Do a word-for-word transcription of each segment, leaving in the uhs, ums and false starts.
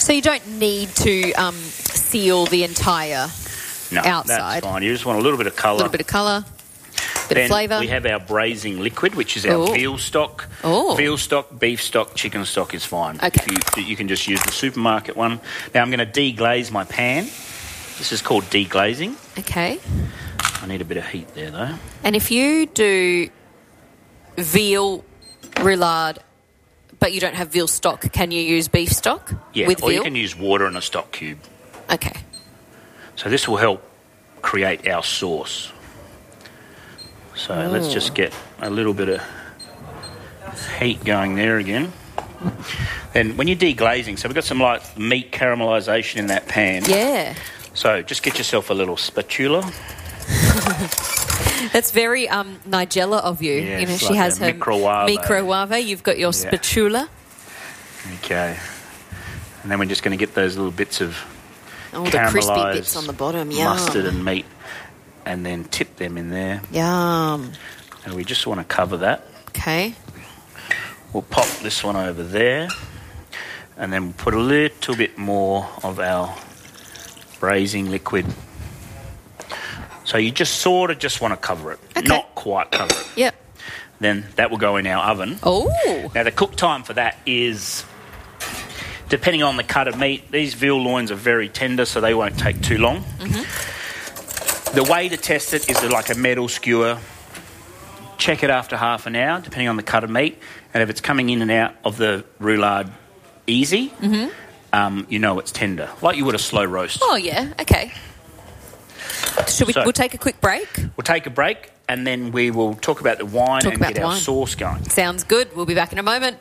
So you don't need to um, seal the entire no, outside. That's fine. You just want a little bit of colour. A little bit of colour, bit then of flavour. We have our braising liquid, which is our Ooh. veal stock. Ooh. Veal stock, beef stock, chicken stock is fine. Okay. If you, you can just use the supermarket one. Now I'm going to deglaze my pan. This is called deglazing. Okay. I need a bit of heat there, though. And if you do veal roulade, but you don't have veal stock, can you use beef stock Yeah, with or veal? you can use water and a stock cube. Okay. So this will help create our sauce. So Ooh. let's just get a little bit of heat going there again. Then when you're deglazing, so we've got some like meat caramelisation in that pan. Yeah. So just get yourself a little spatula. That's very um, Nigella of you. Yeah, you know, it's she like has a her microwave. microwave. You've got your Yeah. spatula. Okay. And then we're just going to get those little bits of Oh, the crispy caramelised bits on the bottom. Yum. mustard and meat, and then tip them in there. Yum. And we just want to cover that. Okay. We'll pop this one over there, and then we'll put a little bit more of our braising liquid. So you just sort of just want to cover it, Okay. not quite cover it. Yep. Then that will go in our oven. Oh. Now the cook time for that is, depending on the cut of meat, these veal loins are very tender, so they won't take too long. Mm-hmm. The way to test it is like a metal skewer. Check it after half an hour, depending on the cut of meat. And if it's coming in and out of the roulade easy, mm-hmm. um, you know it's tender, like you would a slow roast. Oh, yeah. Okay. Should we? So- we'll take a quick break. We'll take a break, and then we will talk about the wine Talk and about get the our wine. sauce going. Sounds good. We'll be back in a moment.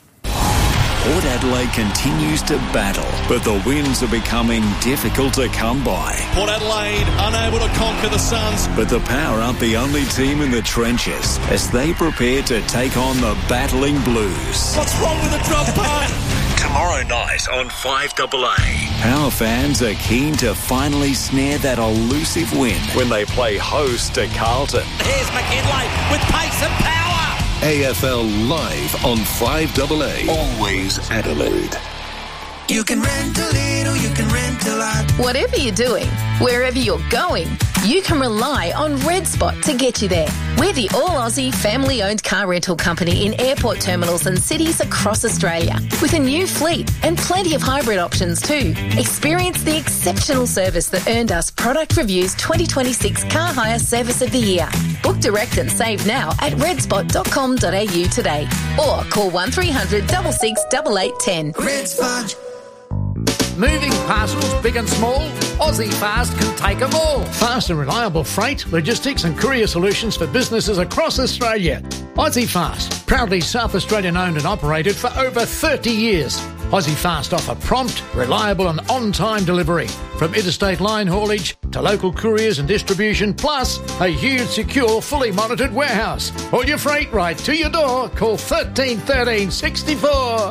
Port Adelaide continues to battle, but the wins are becoming difficult to come by. Port Adelaide unable to conquer the Suns. But the Power aren't the only team in the trenches as they prepare to take on the battling Blues. What's wrong with the drop part? Tomorrow night on five A A. Power fans are keen to finally snare that elusive win when they play host to Carlton. Here's McKinlay with pace and power. A F L live on five A A. Always Adelaide. You can rent a little, you can rent a lot. Whatever you're doing, wherever you're going, you can rely on Red Spot to get you there. We're the all-Aussie family-owned car rental company in airport terminals and cities across Australia, with a new fleet and plenty of hybrid options too. Experience the exceptional service that earned us Product Review's twenty twenty-six Car Hire Service of the Year. Book direct and save now at red spot dot com dot a u today, or call one three hundred six six eight eight one zero. Red Spot. Moving parcels, big and small, Aussie Fast can take them all. Fast and reliable freight, logistics and courier solutions for businesses across Australia. Aussie Fast, proudly South Australian owned and operated for over thirty years. Aussie Fast offer prompt, reliable and on-time delivery, from interstate line haulage to local couriers and distribution, plus a huge, secure, fully monitored warehouse. All your freight right to your door. Call thirteen thirteen sixty-four.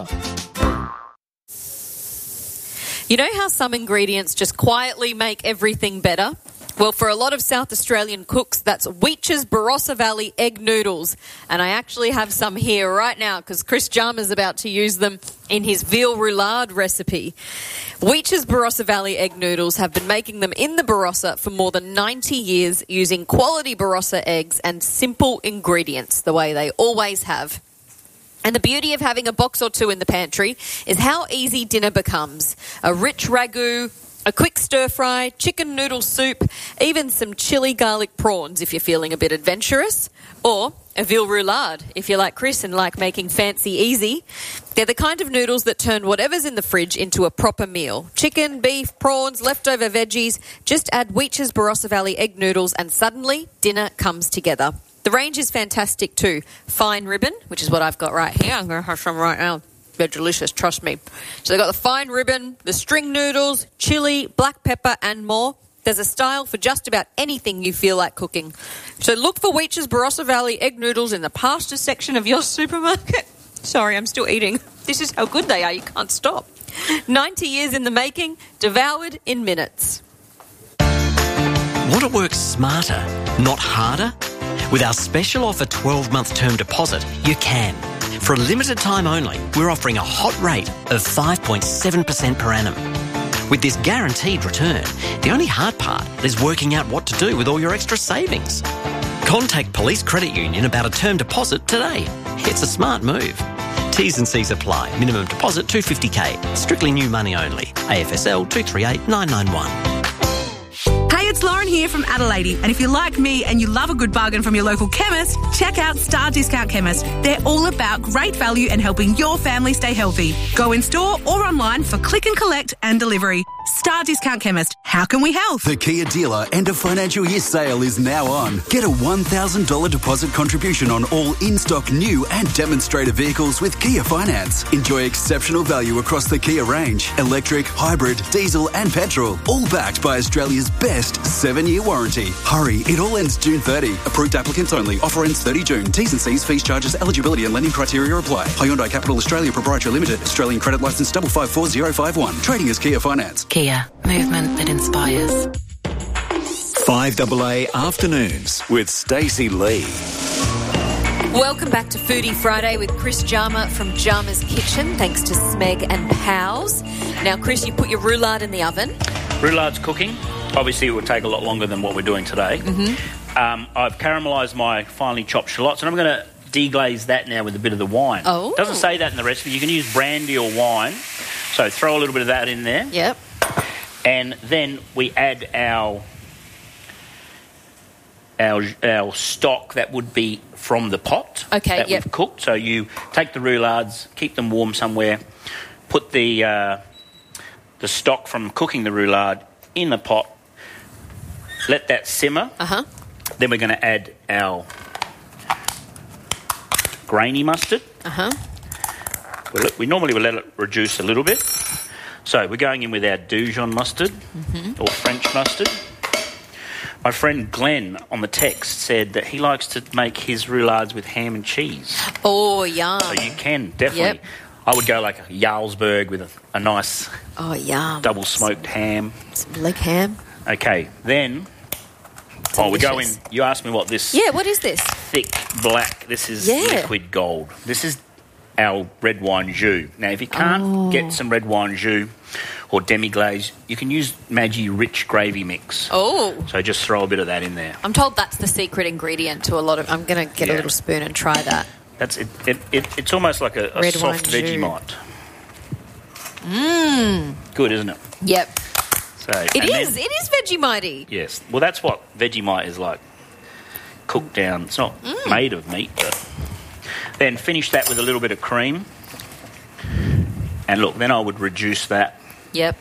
You know how some ingredients just quietly make everything better? Well, for a lot of South Australian cooks, that's Weech's Barossa Valley egg noodles. And I actually have some here right now because Chris Jarman's about to use them in his veal roulade recipe. Weech's Barossa Valley egg noodles have been making them in the Barossa for more than ninety years using quality Barossa eggs and simple ingredients, the way they always have. And the beauty of having a box or two in the pantry is how easy dinner becomes. A rich ragu, a quick stir-fry, chicken noodle soup, even some chili garlic prawns if you're feeling a bit adventurous, or a veal roulade if you're like Chris and like making fancy easy. They're the kind of noodles that turn whatever's in the fridge into a proper meal. Chicken, beef, prawns, leftover veggies. Just add Weech's Barossa Valley egg noodles and suddenly dinner comes together. The range is fantastic too. Fine ribbon, which is what I've got right here. I'm going to have some right now. They're delicious, trust me. So they've got the fine ribbon, the string noodles, chili, black pepper and more. There's a style for just about anything you feel like cooking. So look for Weech's Barossa Valley egg noodles in the pasta section of your supermarket. Sorry, I'm still eating. This is how good they are. You can't stop. ninety years in the making, devoured in minutes. Want to work smarter, not harder? With our special offer twelve-month term deposit, you can. For a limited time only, we're offering a hot rate of five point seven percent per annum. With this guaranteed return, the only hard part is working out what to do with all your extra savings. Contact Police Credit Union about a term deposit today. It's a smart move. T's and C's apply. Minimum deposit two hundred fifty thousand dollars. Strictly new money only. A F S L two three eight nine nine one. Hey, it's Lauren here from Adelaide, and if you're like me and you love a good bargain from your local chemist, check out Star Discount Chemist. They're all about great value and helping your family stay healthy. Go in store or online for click and collect and delivery. Star Discount Chemist. How can we help? The Kia dealer end of financial year sale is now on. Get a one thousand dollars deposit contribution on all in-stock new and demonstrator vehicles with Kia Finance. Enjoy exceptional value across the Kia range. Electric, hybrid, diesel and petrol. All backed by Australia's best seven-year warranty. Hurry, it all ends June thirtieth. Approved applicants only. Offer ends thirtieth June. T's and C's, fees, charges, eligibility and lending criteria apply. Hyundai Capital Australia Proprietary Limited. Australian credit licence double five four zero five one. Trading as Kia Finance. Kia. Movement that inspires. five A A Afternoons with Stacey Lee. Welcome back to Foodie Friday with Chris Jama from Jama's Kitchen, thanks to Smeg and Pals. Now, Chris, you put your roulade in the oven. Roularde's cooking. Obviously, it would take a lot longer than what we're doing today. Mm-hmm. Um, I've caramelised my finely chopped shallots, and I'm going to deglaze that now with a bit of the wine. Oh. It doesn't say that in the recipe. You can use brandy or wine. So throw a little bit of that in there. Yep. And then we add our our our stock that would be from the pot Okay, that yep. we've cooked. So you take the roulades, keep them warm somewhere, put the uh, the stock from cooking the roulade in the pot, let that simmer. Uh-huh. Then we're going to add our grainy mustard. Uh-huh. We, we normally will let it reduce a little bit. So we're going in with our Dijon mustard Mm-hmm. or French mustard. My friend Glenn on the text said that he likes to make his roulades with ham and cheese. Oh, yum. So you can, definitely. Yep. I would go like a Jarlsberg with a, a nice Oh, yum. double smoked ham. Some leg ham. Okay, then... Oh, we go in... You asked me what this... Yeah, what is this? Thick black. This is Yeah. liquid gold. This is our red wine jus. Now, if you can't Oh. get some red wine jus or demi-glaze, you can use Maggi Rich Gravy Mix. Oh. So just throw a bit of that in there. I'm told that's the secret ingredient to a lot of... I'm going to get Yeah. a little spoon and try that. That's it. it, it it's almost like a, a Red soft wine jus. Vegemite. Mmm. Good, isn't it? Yep. So, It and is. then- It is Vegemite-y. Yes. Well, that's what Vegemite is like. Cooked down. It's not Mm. made of meat, but... Then finish that with a little bit of cream. And look, then I would reduce that. Yep.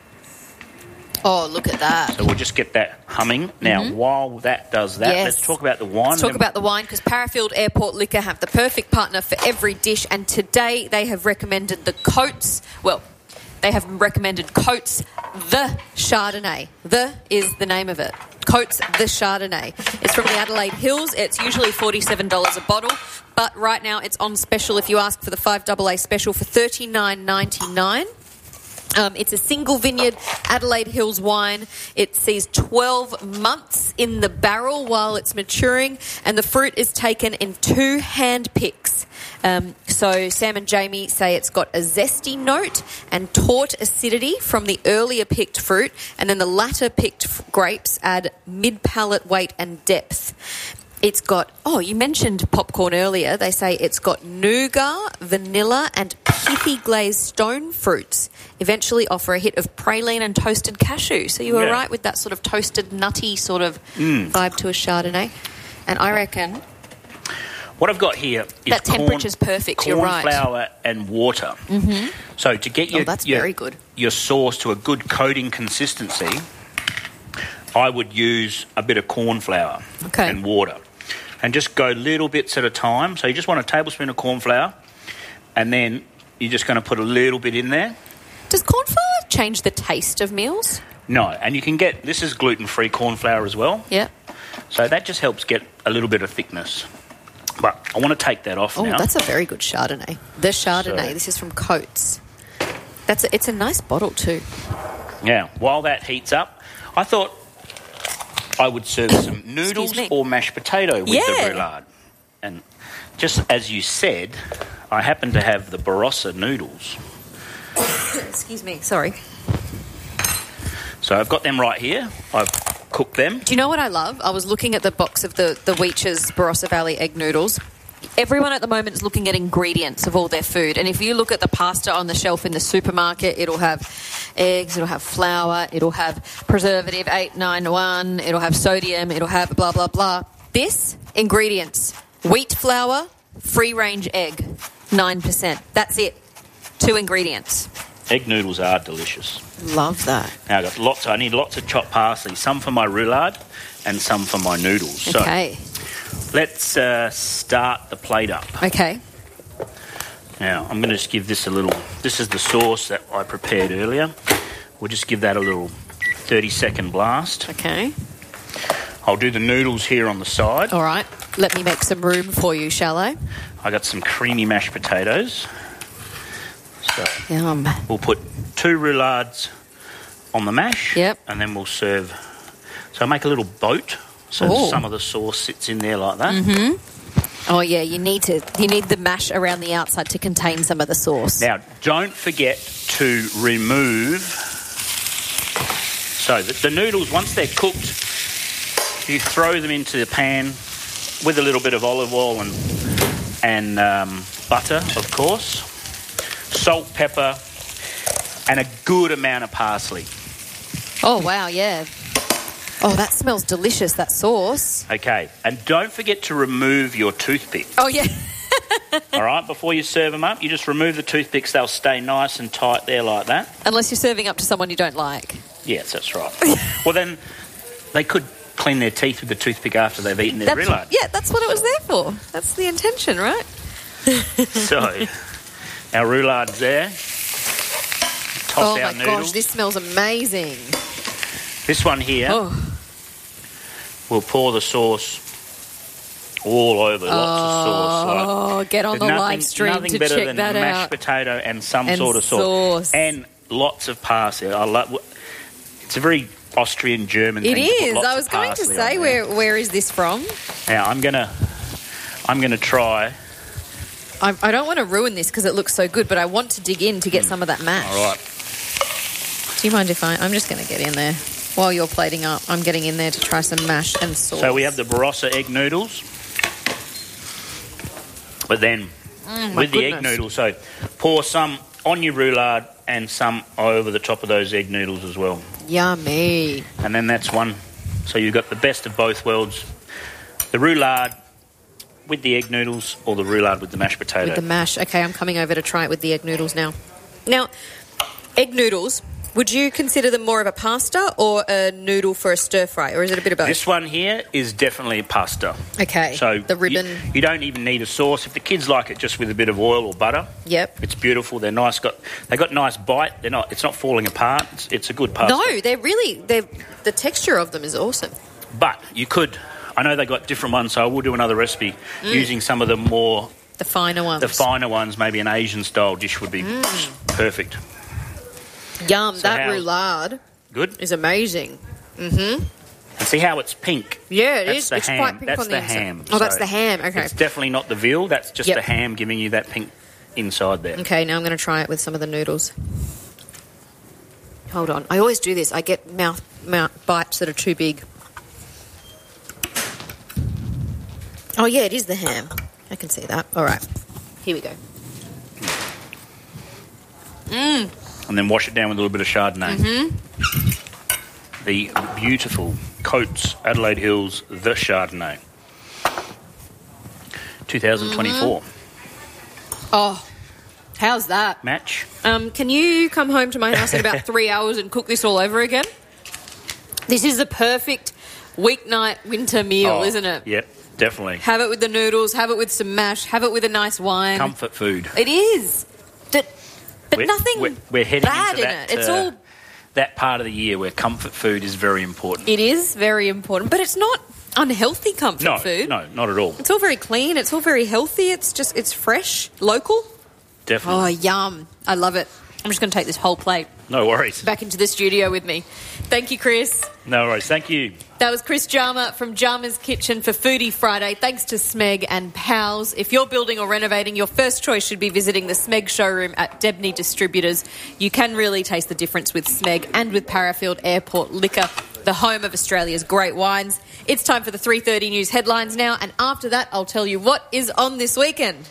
Oh, look at that. So we'll just get that humming. Now, Mhm. while that does that, Yes. let's talk about the wine. Let's talk about the wine, because Parafield Airport Liquor have the perfect partner for every dish, and today they have recommended the Coates, well, they have recommended Coates the Chardonnay. The is the name of it. Coates the Chardonnay. It's from the Adelaide Hills. It's usually forty-seven dollars a bottle, but right now it's on special if you ask for the five A A special for thirty-nine ninety-nine. Um, it's a single vineyard Adelaide Hills wine. It sees twelve months in the barrel while it's maturing, and the fruit is taken in two hand picks. Um, so Sam and Jamie say it's got a zesty note and taut acidity from the earlier picked fruit, and then the latter picked f- grapes add mid-palate weight and depth. It's got, oh, you mentioned popcorn earlier. They say it's got nougat, vanilla and pithy glazed stone fruits. Eventually offer a hit of praline and toasted cashew. So you were Yeah. right with that sort of toasted, nutty sort of Mm. vibe to a Chardonnay. And I reckon What I've got here is that temperature's corn, perfect. corn You're right. flour and water. Mm-hmm. So to get your, Oh, that's your, very good. your sauce to a good coating consistency, I would use a bit of corn flour Okay. and water. And just go little bits at a time. So you just want a tablespoon of corn flour, and then you're just going to put a little bit in there. Does corn flour change the taste of meals? No, and you can get, this is gluten-free corn flour as well. Yeah. So that just helps get a little bit of thickness. But I want to take that off Oh, now. that's a very good Chardonnay. The Chardonnay. So- This is from Coates. That's a, it's a nice bottle too. Now, while that heats up, I thought I would serve some noodles me. or mashed potato with Yeah. the roulade. And just as you said, I happen to have the Barossa noodles. Excuse me, sorry. So I've got them right here. I've cooked them. Do you know what I love? I was looking at the box of the, the Weech's Barossa Valley egg noodles. Everyone at the moment is looking at ingredients of all their food. And if you look at the pasta on the shelf in the supermarket, it'll have eggs, it'll have flour, it'll have preservative eight nine one, it'll have sodium, it'll have blah, blah, blah. This, ingredients, wheat flour, free-range egg, nine percent. That's it. Two ingredients. Egg noodles are delicious. Love that. Now I've got lots. I need lots of chopped parsley, some for my roulade and some for my noodles. Okay. So let's uh, start the plate up. Okay. Now I'm going to just give this a little. This is the sauce that I prepared earlier. We'll just give that a little thirty second blast. Okay. I'll do the noodles here on the side. All right. Let me make some room for you, shall I? I got some creamy mashed potatoes. So Yum. We'll put two roulades on the mash. Yep. And then we'll serve. So make a little boat so Ooh. some of the sauce sits in there like that. Mm-hmm. Oh yeah, you need to. You need the mash around the outside to contain some of the sauce. Now, don't forget to remove. So the, the noodles, once they're cooked, you throw them into the pan with a little bit of olive oil and and um, butter, of course. Salt, pepper, and a good amount of parsley. Oh, wow, yeah. Oh, that smells delicious, that sauce. Okay, and don't forget to remove your toothpick. Oh, yeah. All right, before you serve them up, you just remove the toothpicks. They'll stay nice and tight there like that. Unless you're serving up to someone you don't like. Yes, that's right. Well, then they could clean their teeth with the toothpick after they've eaten their That's, roulade. yeah, that's what it was there for. That's the intention, right? So, our roulade's there. Toss oh, our my noodles. gosh, this smells amazing. This one here, Oh, we'll pour the sauce all over. Lots of sauce. Like, oh get on the there's live nothing- stream nothing to better check than that mashed out. potato and some And sort of sauce. sauce. And lots of parsley. I love. It's a very Austrian German It thing. to put is. lots I of was going to parsley say, on where where is this from? there. Now I'm gonna, I'm gonna try. I, I don't want to ruin this because it looks so good, but I want to dig in to get some of that mash. All right. Do you mind if I... I'm just going to get in there. While you're plating up, I'm getting in there to try some mash and sauce. So we have the Barossa egg noodles, but then Mm, my with the egg goodness. noodles, so pour some on your roulade and some over the top of those egg noodles as well. Yummy. And then that's one. So you've got the best of both worlds. The roulade with the egg noodles or the roulade with the mashed potato. With the mash. Okay, I'm coming over to try it with the egg noodles now. Now, egg noodles, would you consider them more of a pasta or a noodle for a stir fry, or is it a bit of both? This one here is definitely pasta. Okay, So the ribbon. You, you don't even need a sauce. If the kids like it just with a bit of oil or butter, Yep. it's beautiful. They're nice. Got they got nice bite. They're not. It's not falling apart. It's, it's a good pasta. No, they're really... They're, the texture of them is awesome. But you could. I know they got different ones, so I will do another recipe Mm. using some of the more The finer ones. the finer ones. Maybe an Asian style dish would be Mm. perfect. Yum, So that how- roulade Good. is amazing. Mm-hmm. And see how it's pink? Yeah, it That's is. the It's ham. quite pink That's on the the inside. ham. Oh, that's So the ham. Okay. It's definitely not the veal. That's just Yep. the ham giving you that pink inside there. Okay, now I'm going to try it with some of the noodles. Hold on. I always do this. I get mouth, mouth bites that are too big. Oh, yeah, it is the ham. I can see that. All right. Here we go. Mmm. And then wash it down with a little bit of Chardonnay. Mm-hmm. The beautiful Coates Adelaide Hills The Chardonnay. twenty twenty-four. Oh, how's that? Match. Um, can you come home to my house in about three hours and cook this all over again? This is the perfect weeknight winter meal, Oh, isn't it? Yep, definitely. Have it with the noodles, have it with some mash, have it with a nice wine. Comfort food. It is. But, but We're- nothing we're, we're heading bad into in that, it. It's uh, all... that part of the year where comfort food is very important. It is very important, but it's not unhealthy comfort no, food. no, not at all. It's all very clean. It's all very healthy. It's just, it's fresh, local. Definitely. Oh, yum. I love it. I'm just going to take this whole plate. No worries. back into the studio with me. Thank you, Chris. No worries. Thank you. That was Chris Jarma from Jarma's Kitchen for Foodie Friday. Thanks to Smeg and Pals. If you're building or renovating, your first choice should be visiting the Smeg showroom at Debney Distributors. You can really taste the difference with Smeg and with Parafield Airport Liquor, the home of Australia's great wines. It's time for the three thirty news headlines now, and after that, I'll tell you what is on this weekend.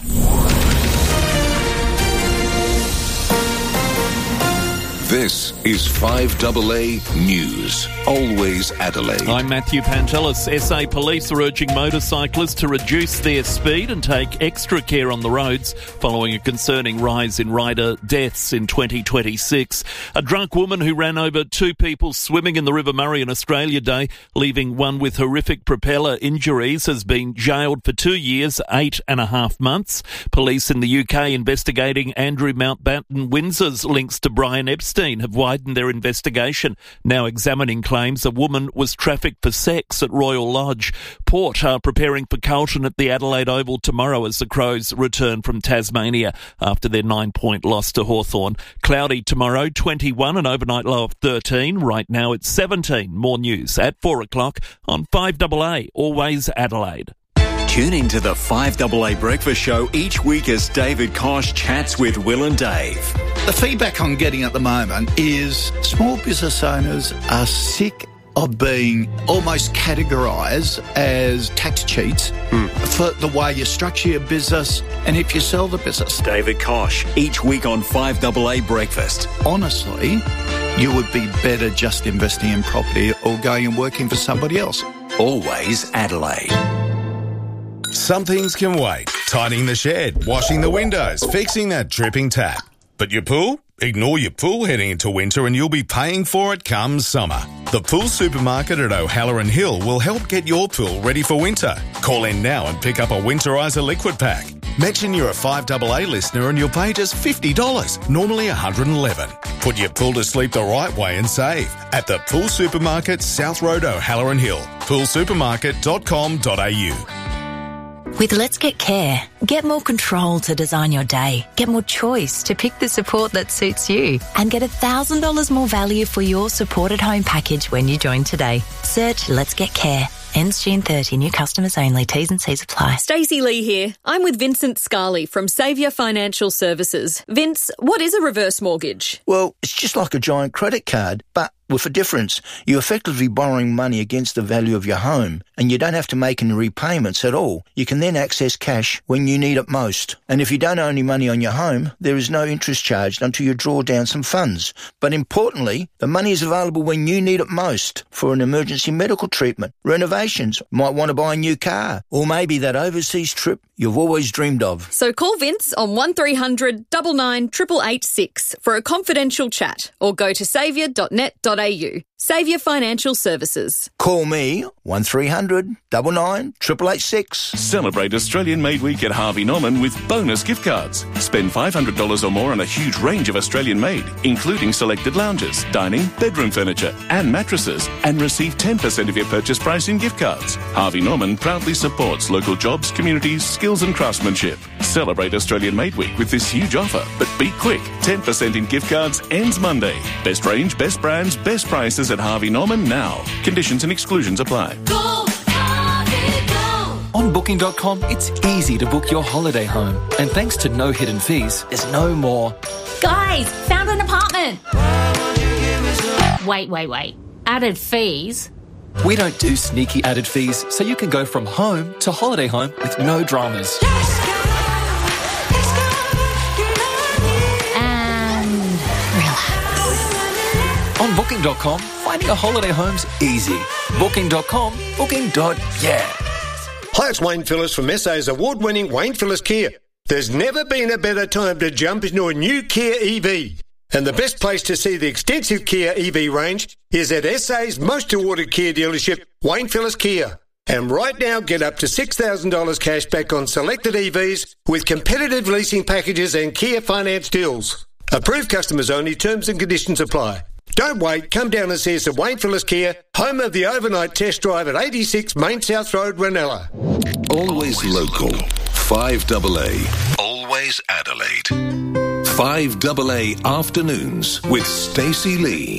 This is five A A News. Always Adelaide. I'm Matthew Pantelis. S A Police are urging motorcyclists to reduce their speed and take extra care on the roads following a concerning rise in rider deaths in twenty twenty-six. A drunk woman who ran over two people swimming in the River Murray on Australia Day, leaving one with horrific propeller injuries, has been jailed for two years, eight and a half months. Police in the U K investigating Andrew Mountbatten Windsor's links to Brian Epstein have widened their investigation, now examining claims a woman was trafficked for sex at Royal Lodge. Port are preparing for Carlton at the Adelaide Oval tomorrow as the Crows return from Tasmania after their nine-point loss to Hawthorn. Cloudy tomorrow, twenty-one, an overnight low of thirteen. Right now it's seventeen. More news at four o'clock on five A A, Always Adelaide. Tune into the five A A Breakfast Show each week as David Kosh chats with Will and Dave. The feedback I'm getting at the moment is small business owners are sick of being almost categorised as tax cheats mm. for the way you structure your business and if you sell the business. David Kosh, each week on five A A Breakfast. Honestly, you would be better just investing in property or going and working for somebody else. Always Adelaide. Some things can wait. Tidying the shed, washing the windows, fixing that dripping tap. But your pool? Ignore your pool heading into winter and you'll be paying for it come summer. The Pool Supermarket at O'Halloran Hill will help get your pool ready for winter. Call in now and pick up a Winterizer liquid pack. Mention you're a five A A listener and you'll pay just fifty dollars, normally one hundred eleven dollars. Put your pool to sleep the right way and save at the Pool Supermarket, South Road, O'Halloran Hill. pool supermarket dot com dot a u. With Let's Get Care, get more control to design your day, get more choice to pick the support that suits you, and get one thousand dollars more value for your supported home package when you join today. Search Let's Get Care. Ends June thirtieth. New customers only. T's and C's apply. Stacey Lee here. I'm with Vincent Scarley from Saviour Financial Services. Vince, what is a reverse mortgage? Well, it's just like a giant credit card, but with a difference. You're effectively borrowing money against the value of your home, and you don't have to make any repayments at all. You can then access cash when you need it most. And if you don't owe any money on your home, there is no interest charged until you draw down some funds. But importantly, the money is available when you need it most for an emergency medical treatment, renovations, might want to buy a new car, or maybe that overseas trip you've always dreamed of. So call Vince on one three hundred nine nine eight eight eight six for a confidential chat, or go to saviour dot net dot a u. Saviour Financial Services. Call me one three hundred nine nine eight eight eight six. Celebrate Australian Made Week at Harvey Norman with bonus gift cards. Spend five hundred dollars or more on a huge range of Australian made, including selected lounges, dining, bedroom furniture and mattresses, and receive ten percent of your purchase price in gift cards. Harvey Norman proudly supports local jobs, communities, skills and craftsmanship. Celebrate Australian Made Week with this huge offer, but be quick. ten percent in gift cards ends Monday. Best range, best brands, best prices at Harvey Norman now. Conditions and exclusions apply. Go, Harvey, go. On booking dot com, it's easy to book your holiday home. And thanks to no hidden fees, there's no more. Guys, found an apartment. Wait, wait, wait. Added fees? We don't do sneaky added fees, so you can go from home to holiday home with no dramas. On booking dot com, finding a holiday home's easy. booking dot com, booking. Yeah. Hi, it's Wayne Phillips from S A's award-winning Wayne Phillips Kia. There's never been a better time to jump into a new Kia E V. And the best place to see the extensive Kia E V range is at S A's most awarded Kia dealership, Wayne Phillips Kia. And right now, get up to six thousand dollars cash back on selected E Vs with competitive leasing packages and Kia finance deals. Approved customers only, terms and conditions apply. Don't wait, come down and see us at Wayne Phillips Kia, home of the overnight test drive at eighty-six Main South Road, Ranella. Always local. five A A. Always Adelaide. five A A Afternoons with Stacey Lee.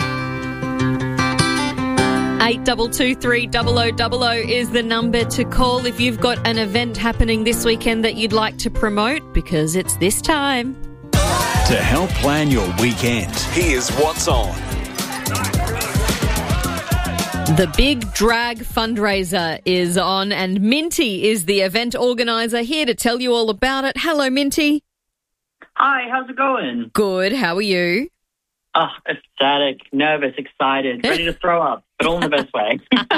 eight two two three double oh double oh is the number to call if you've got an event happening this weekend that you'd like to promote, because it's this time. To help plan your weekend, here's what's on. The Big Drag fundraiser is on, and Minty is the event organiser, here to tell you all about it. Hello, Minty. Hi, how's it going? Good, how are you? Oh, ecstatic, nervous, excited, ready to throw up, but all in the best way.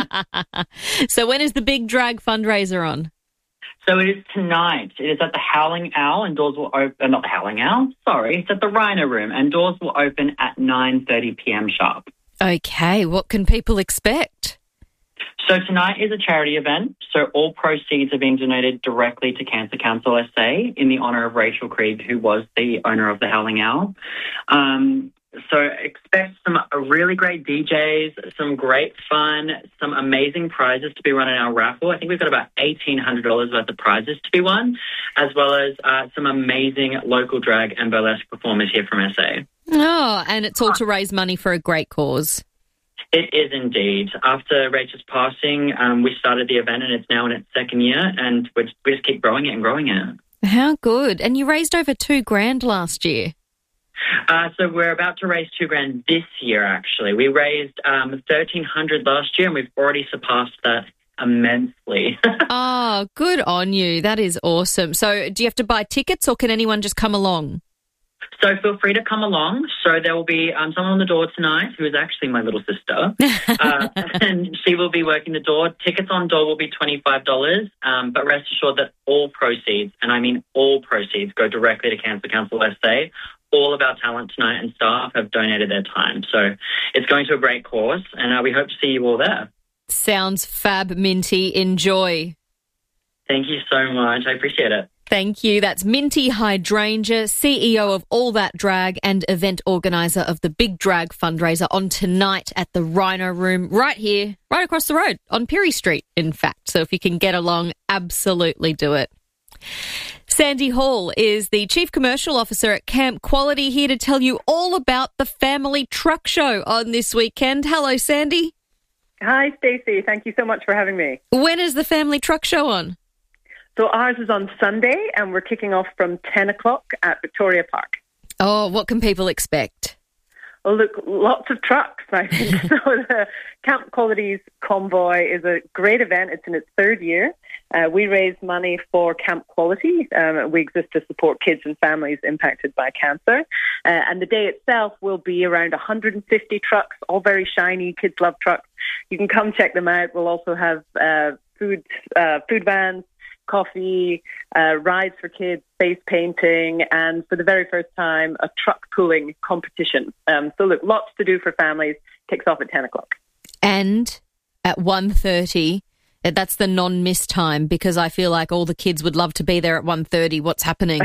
So when is the Big Drag fundraiser on? So it is tonight. It is at the Howling Owl, and doors will open, not the Howling Owl, sorry, it's at the Rhino Room, and doors will open at nine thirty p.m. sharp. Okay, what can people expect? So tonight is a charity event, so all proceeds are being donated directly to Cancer Council S A in the honour of Rachel Krieg, who was the owner of the Howling Owl. Um, so expect some really great D Js, some great fun, some amazing prizes to be run in our raffle. I think we've got about eighteen hundred dollars worth of prizes to be won, as well as uh, some amazing local drag and burlesque performers here from S A. Oh, and it's all to raise money for a great cause. It is indeed. After Rachel's passing, um, we started the event, and it's now in its second year, and we just, we just keep growing it and growing it. How good. And you raised over two grand last year. Uh, so we're about to raise two grand this year, actually. We raised um, thirteen hundred last year, and we've already surpassed that immensely. Oh, good on you. That is awesome. So do you have to buy tickets, or can anyone just come along? So feel free to come along. So there will be um, someone on the door tonight who is actually my little sister, uh, and she will be working the door. Tickets on door will be twenty-five dollars, um, but rest assured that all proceeds, and I mean all proceeds, go directly to Cancer Council S A. All of our talent tonight and staff have donated their time. So it's going to a great cause, and uh, we hope to see you all there. Sounds fab, Minty. Enjoy. Thank you so much. I appreciate it. Thank you. That's Minty Hydrangea, C E O of All That Drag and event organiser of the Big Drag fundraiser, on tonight at the Rhino Room right here, right across the road on Pirie Street, in fact. So if you can get along, absolutely do it. Sandy Hall is the Chief Commercial Officer at Camp Quality, here to tell you all about the Family Truck Show on this weekend. Hello, Sandy. Hi, Stacey. Thank you so much for having me. When is the Family Truck Show on? So ours is on Sunday, and we're kicking off from ten o'clock at Victoria Park. Oh, what can people expect? Well, look, lots of trucks, I think. So the Camp Quality's Convoy is a great event. It's in its third year. Uh, we raise money for Camp Quality. Um, we exist to support kids and families impacted by cancer. Uh, and the day itself will be around one hundred fifty trucks, all very shiny. Kids love trucks. You can come check them out. We'll also have uh, food, uh, food vans, coffee, uh, rides for kids, face painting, and for the very first time, a truck pulling competition. Um, so look, lots to do for families. Kicks off at ten o'clock. And at one thirty, that's the non-miss time, because I feel like all the kids would love to be there at one thirty. What's happening?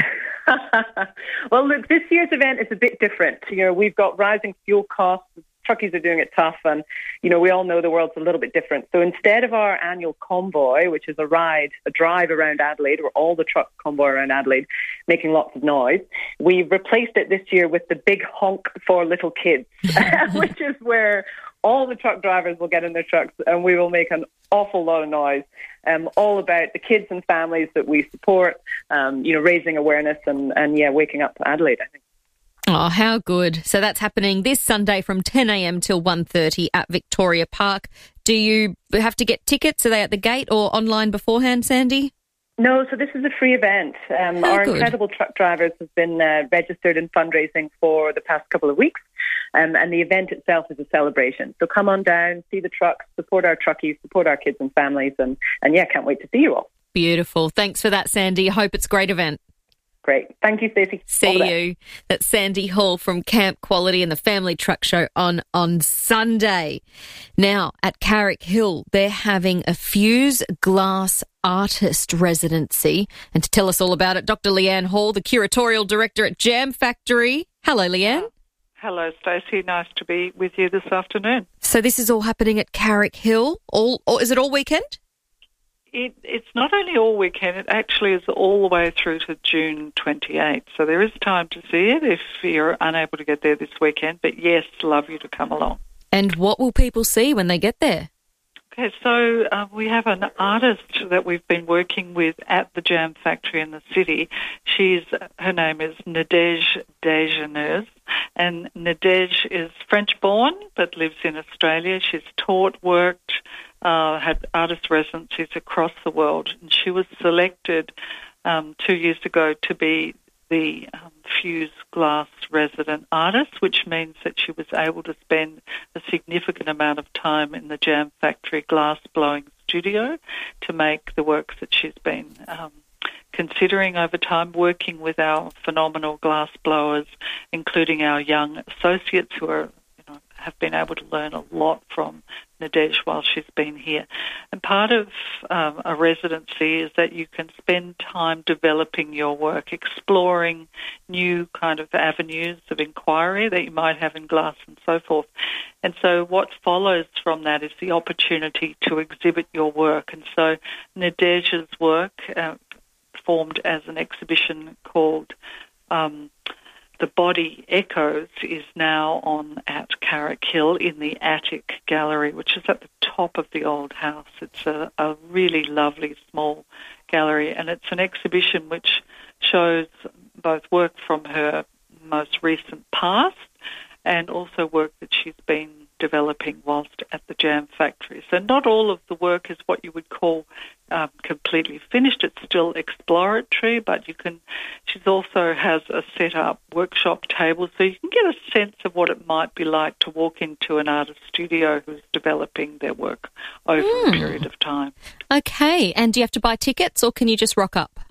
Well, look, this year's event is a bit different. You know, we've got rising fuel costs. Truckies are doing it tough, and, you know, we all know the world's a little bit different. So instead of our annual convoy, which is a ride, a drive around Adelaide, where all the trucks convoy around Adelaide making lots of noise, we've replaced it this year with the big honk for little kids, which is where all the truck drivers will get in their trucks, and we will make an awful lot of noise, um, all about the kids and families that we support, um, you know, raising awareness and, and, yeah, waking up Adelaide, I think. Oh, how good. So that's happening this Sunday from ten a.m. till one thirty at Victoria Park. Do you have to get tickets? Are they at the gate or online beforehand, Sandy? No, so this is a free event. Um, our good. incredible truck drivers have been uh, registered in fundraising for the past couple of weeks, um, and the event itself is a celebration. So come on down, see the trucks, support our truckies, support our kids and families, and, and yeah, can't wait to see you all. Beautiful. Thanks for that, Sandy. Hope it's a great event. Great. Thank you, Stacey. See you. That's Sandy Hall from Camp Quality and the Family Truck Show on on Sunday. Now, at Carrick Hill, they're having a Fuse Glass Artist Residency. And to tell us all about it, Doctor Leanne Hall, the Curatorial Director at Jam Factory. Hello, Leanne. Hello, Stacey. Nice to be with you this afternoon. So this is all happening at Carrick Hill. All, or is it all weekend? It, it's not only all weekend, it actually is all the way through to June twenty-eighth. So there is time to see it if you're unable to get there this weekend. But yes, love you to come along. And what will people see when they get there? Okay, so uh, we have an artist that we've been working with at the Jam Factory in the city. She's her name is Nadege Desjardins, and Nadege is French-born but lives in Australia. She's taught, worked, uh, had artist residencies across the world, and she was selected um, two years ago to be the um, Fuse Glass resident artist, which means that she was able to spend a significant amount of time in the Jam Factory glass blowing studio to make the works that she's been um, considering over time, working with our phenomenal glass blowers, including our young associates who are you know, have been able to learn a lot from Nadege while she's been here. And part of um, a residency is that you can spend time developing your work, exploring new kind of avenues of inquiry that you might have in glass and so forth. And so what follows from that is the opportunity to exhibit your work. And so Nadege's work uh, formed as an exhibition called um, The Body Echoes is now on at Carrick Hill in the Attic Gallery, which is at the top of the old house. It's a, a really lovely small gallery, and it's an exhibition which shows both work from her most recent past and also work that she's been developing whilst at the Jam Factory. So not all of the work is what you would call um, completely finished. It's still exploratory, but you can. She also has a set-up workshop table, so you can get a sense of what it might be like to walk into an artist studio who's developing their work over mm. a period of time. Okay, and do you have to buy tickets, or can you just rock up?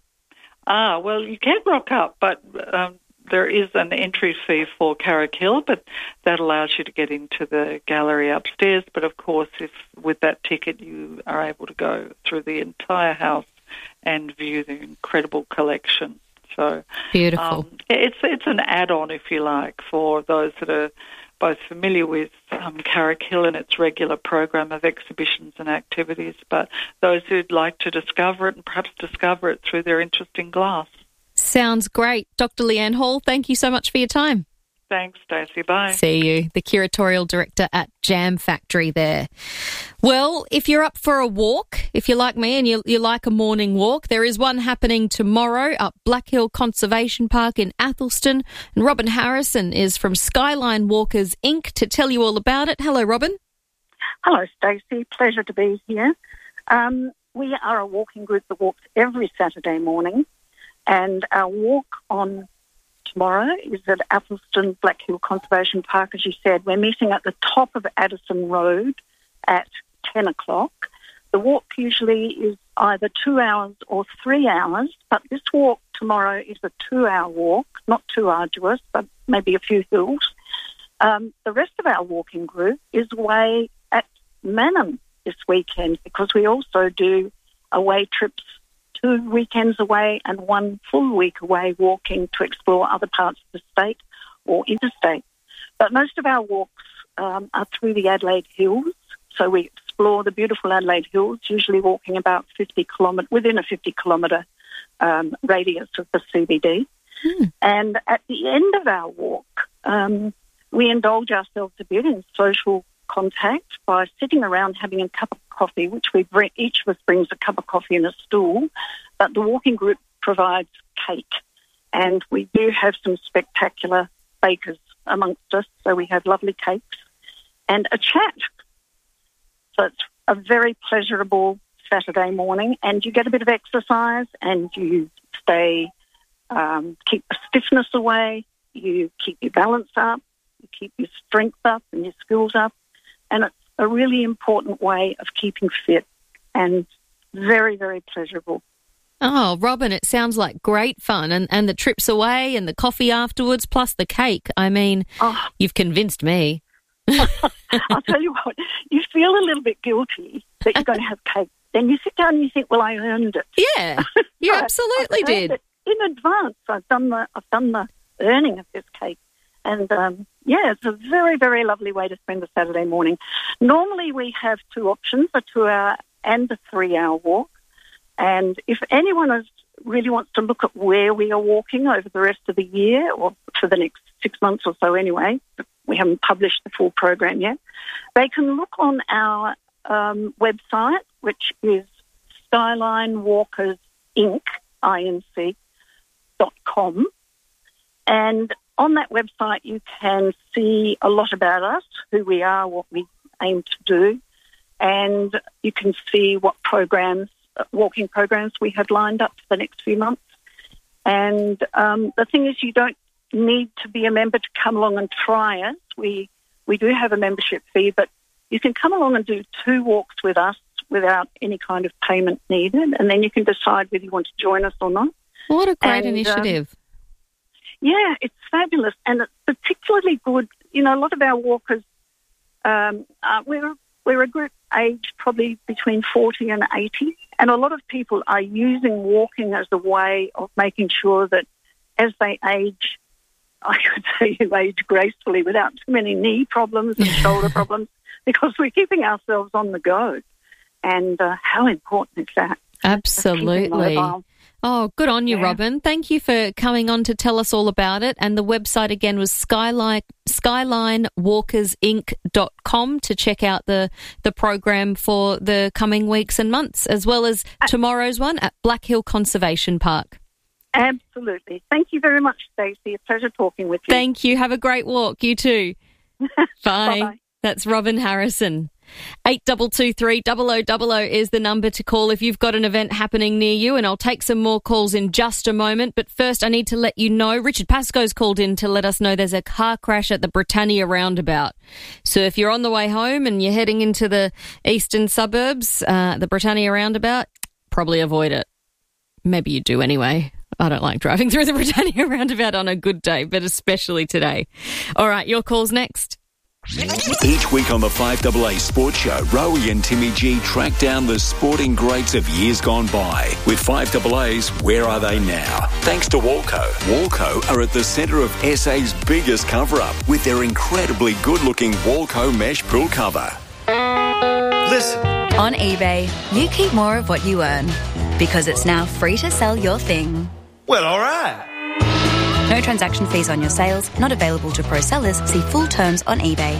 Ah, well, you can rock up, but um, there is an entry fee for Carrick Hill, but that allows you to get into the gallery upstairs. But, of course, if with that ticket you are able to go through the entire house and view the incredible collection. So beautiful. Um, it's it's an add-on, if you like, for those that are both familiar with um, Carrick Hill and its regular program of exhibitions and activities, but those who'd like to discover it and perhaps discover it through their interest in glass. Sounds great. Doctor Leanne Hall, thank you so much for your time. Thanks, Stacey. Bye. See you. The curatorial director at Jam Factory there. Well, if you're up for a walk, if you're like me and you, you like a morning walk, there is one happening tomorrow up Black Hill Conservation Park in Athelston. And Robin Harrison is from Skyline Walkers Incorporated to tell you all about it. Hello, Robin. Hello, Stacey. Pleasure to be here. Um, we are a walking group that walks every Saturday morning. And our walk on tomorrow is at Athelston Black Hill Conservation Park. As you said, we're meeting at the top of Addison Road at ten o'clock. The walk usually is either two hours or three hours, but this walk tomorrow is a two-hour walk, not too arduous, but maybe a few hills. Um, the rest of our walking group is away at Mannum this weekend because we also do away trips, two weekends away and one full week away walking to explore other parts of the state or interstate. But most of our walks um, are through the Adelaide Hills. So we explore the beautiful Adelaide Hills, usually walking about fifty kilometre, within a fifty kilometre um, radius of the C B D. Mm. And at the end of our walk, um, we indulge ourselves a bit in social contact by sitting around having a cup of coffee, which we bring, each of us brings a cup of coffee and a stool, but the walking group provides cake. And we do have some spectacular bakers amongst us, so we have lovely cakes and a chat. So it's a very pleasurable Saturday morning, and you get a bit of exercise and you stay, um, keep the stiffness away, you keep your balance up, you keep your strength up and your skills up. And it's a really important way of keeping fit and very, very pleasurable. Oh, Robin, it sounds like great fun. And, and the trips away and the coffee afterwards, plus the cake. I mean, oh. You've convinced me. I'll tell you what, you feel a little bit guilty that you're going to have cake. Then you sit down and you think, well, I earned it. Yeah, you absolutely did. In advance, I've done the I've done the earning of this cake. And, um, yeah, it's a very, very lovely way to spend a Saturday morning. Normally we have two options, a two-hour and a three-hour walk. And if anyone is, really wants to look at where we are walking over the rest of the year, or for the next six months or so anyway, we haven't published the full program yet, they can look on our um, website, which is Skyline Walkers Inc, I N C, dot com. And on that website you can see a lot about us, who we are, what we aim to do, and you can see what programs, walking programs we have lined up for the next few months. And um, the thing is, you don't need to be a member to come along and try us. We we do have a membership fee, but you can come along and do two walks with us without any kind of payment needed, and then you can decide whether you want to join us or not. What a great and, initiative. Um, yeah, it's fabulous, and it's particularly good. You know, a lot of our walkers, um, uh, we're, we're a group aged probably between forty and eighty, and a lot of people are using walking as a way of making sure that as they age, I could say you age gracefully without too many knee problems and shoulder problems, because we're keeping ourselves on the go. And uh, how important is that? Absolutely. Oh, good on you, yeah. Robin. Thank you for coming on to tell us all about it. And the website again was skyline, skyline walkers inc dot com to check out the, the program for the coming weeks and months, as well as tomorrow's one at Black Hill Conservation Park. Absolutely. Thank you very much, Stacey. A pleasure talking with you. Thank you. Have a great walk. You too. Bye. Bye-bye. That's Robin Harrison. eight two two three, double oh double oh is the number to call if you've got an event happening near you, and I'll take some more calls in just a moment. But first, I need to let you know, Richard Pascoe's called in to let us know there's a car crash at the Britannia roundabout. So if you're on the way home and you're heading into the eastern suburbs, uh, the Britannia roundabout, probably avoid it. Maybe you do anyway. I don't like driving through the Britannia roundabout on a good day, but especially today. All right, your call's next. Each week on the five A A Sports Show, Rowie and Timmy G track down the sporting greats of years gone by with five A A's Where Are They Now? Thanks to Walco. Walco are at the centre of S A's biggest cover-up with their incredibly good-looking Walco mesh pool cover. Listen. On eBay, you keep more of what you earn because it's now free to sell your thing. Well, all right. No transaction fees on your sales, not available to pro sellers. See full terms on eBay.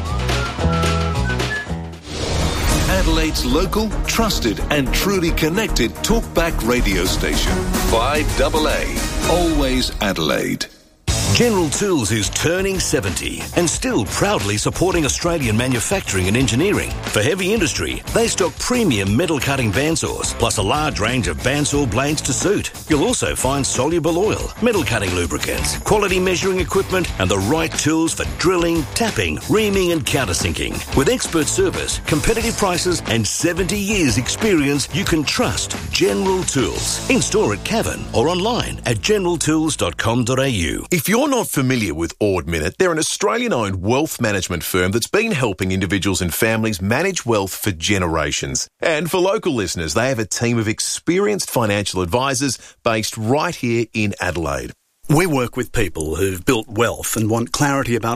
Adelaide's local, trusted and truly connected talkback radio station. five A A. Always Adelaide. General Tools is turning seventy and still proudly supporting Australian manufacturing and engineering. For heavy industry, they stock premium metal cutting bandsaws, plus a large range of bandsaw blades to suit. You'll also find soluble oil, metal cutting lubricants, quality measuring equipment, and the right tools for drilling, tapping, reaming, and countersinking. With expert service, competitive prices, and seventy years experience, you can trust General Tools. In store at Cavan or online at general tools dot com dot a u. If you're not familiar with Ord Minnett, they're an Australian-owned wealth management firm that's been helping individuals and families manage wealth for generations. And for local listeners, they have a team of experienced financial advisors based right here in Adelaide. We work with people who've built wealth and want clarity about